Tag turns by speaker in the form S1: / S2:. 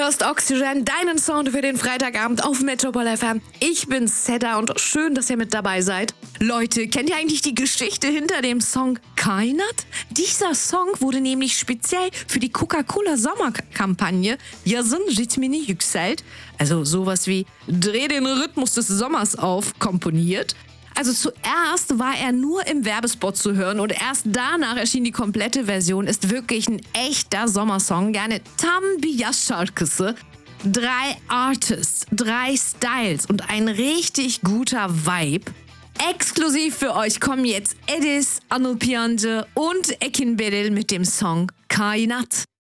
S1: hörst Oxygen, deinen Sound für den Freitagabend auf Metropol FM. Ich bin Seda und schön, dass ihr mit dabei seid. Leute, kennt ihr eigentlich die Geschichte hinter dem Song Kainat? Dieser Song wurde nämlich speziell für die Coca-Cola Sommerkampagne Yazın ritmini yükselt, also sowas wie Dreh den Rhythmus des Sommers auf, komponiert. Also zuerst war er nur im Werbespot zu hören und erst danach erschien die komplette Version. Ist wirklich ein echter Sommersong. Gerne Tam bir yaz şarkısı. 3 Artists, 3 Styles und ein richtig guter Vibe. Exklusiv für euch kommen jetzt Edis, Anıl Piyancı und Ekin Beril mit dem Song Kainat.